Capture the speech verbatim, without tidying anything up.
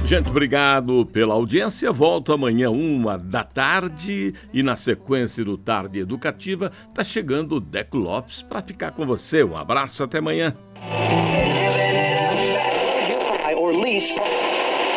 Gente, obrigado pela audiência. Volto amanhã, uma da tarde. E na sequência do Tarde Educativa, tá chegando o Deco Lopes para ficar com você. Um abraço, até amanhã.